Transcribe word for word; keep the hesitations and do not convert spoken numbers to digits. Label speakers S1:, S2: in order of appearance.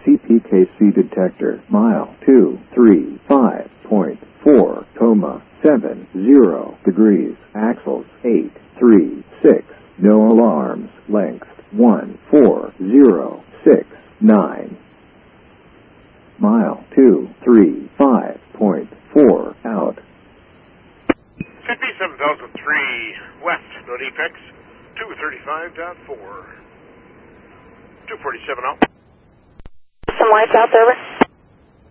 S1: C P K C detector. Mile two three five point four, coma seven zero degrees. Axles eight three six. No alarms. Length one four zero six nine. Mile two three five point four out.
S2: C P seven thousand three west, no defects, two thirty-five point four. two forty-seven out.
S3: Some lights out there.